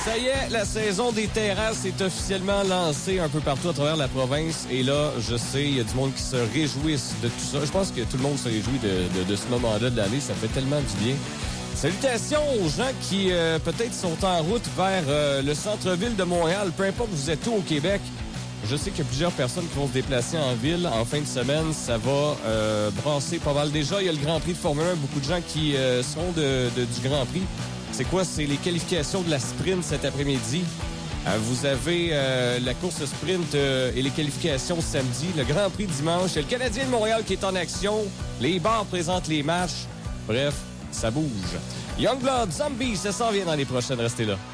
Ça y est, la saison des terrasses est officiellement lancée un peu partout à travers la province. Et là, je sais, il y a du monde qui se réjouissent de tout ça. Je pense que tout le monde se réjouit de ce moment-là de l'année. Ça fait tellement du bien. Salutations aux gens qui peut-être sont en route vers le centre-ville de Montréal. Peu importe où vous êtes où au Québec. Je sais qu'il y a plusieurs personnes qui vont se déplacer en ville. En fin de semaine, ça va brasser pas mal. Déjà, il y a le Grand Prix de Formule 1. Beaucoup de gens qui seront du Grand Prix. C'est quoi? C'est les qualifications de la sprint cet après-midi. Vous avez la course sprint et les qualifications samedi. Le Grand Prix dimanche. Il y a le Canadien de Montréal qui est en action. Les bars présentent les matchs. Bref, ça bouge. Youngblood, Zombie, ça s'en vient dans les prochaines. Restez là.